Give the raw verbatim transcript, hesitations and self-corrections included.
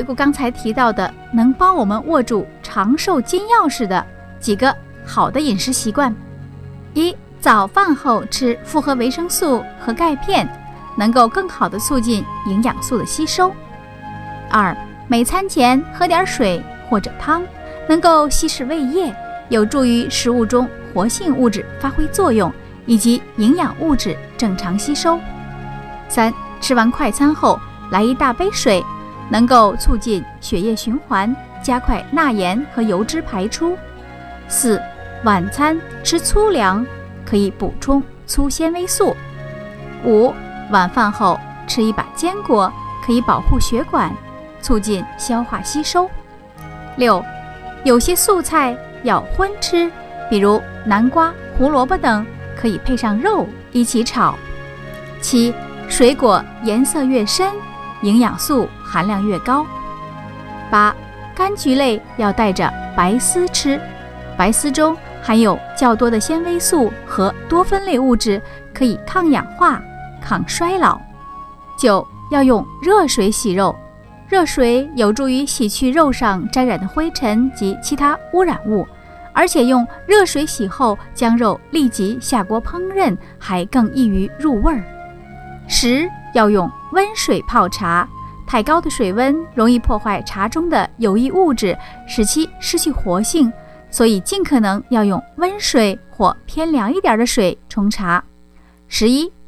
回顾刚才提到的能帮我们握住长寿金钥匙的几个好的饮食习惯：一、早饭后吃复合维生素和钙片，能够更好地促进营养素的吸收；二、每餐前喝点水或者汤，能够稀释胃液，有助于食物中活性物质发挥作用以及营养物质正常吸收；三、吃完快餐后来一大杯水，能够促进血液循环，加快钠盐和油脂排出；四、晚餐吃粗粮，可以补充粗纤维素；五、晚饭后吃一把坚果，可以保护血管，促进消化吸收；六、有些素菜要荤吃，比如南瓜、胡萝卜等，可以配上肉一起炒；七、水果颜色越深，营养素含量越高；八、柑橘类要带着白丝吃，白丝中含有较多的纤维素和多酚类物质，可以抗氧化、抗衰老；九、要用热水洗肉，热水有助于洗去肉上沾染的灰尘及其他污染物，而且用热水洗后将肉立即下锅烹饪，还更易于入味儿。十、要用温水泡茶，太高的水温容易破坏茶中的有益物质，使其失去活性，所以尽可能要用温水或偏凉一点的水冲茶。十一、